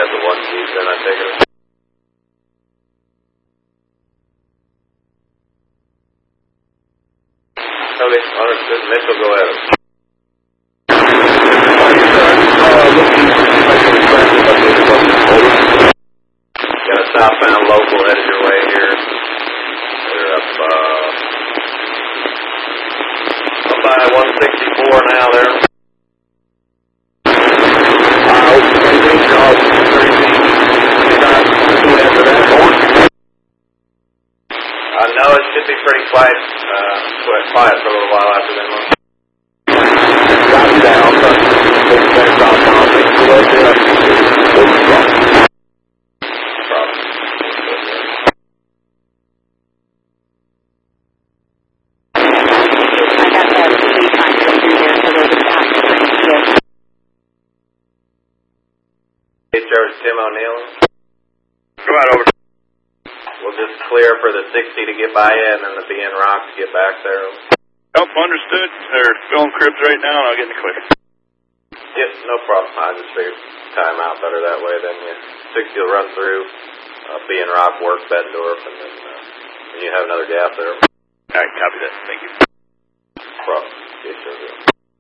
got the 1 G then I take it. Okay, understood. Mitchell, go ahead. Got a southbound local headed your way here. They're up by 164 now there. No, it should be pretty quiet for a little while after that one. George Tim O'Neill. Come on over. We'll just clear for the 60 to get by you and then the BN Rock to get back there. Yep, understood. They're filling cribs right now and I'll get in the clear. Yep, no problem. I just figured time out better that way. Then you 60 will run through BN Rock, work Bettendorf, and then you have another gap there. Alright, copy that. Thank you. No problem. Yes, sir.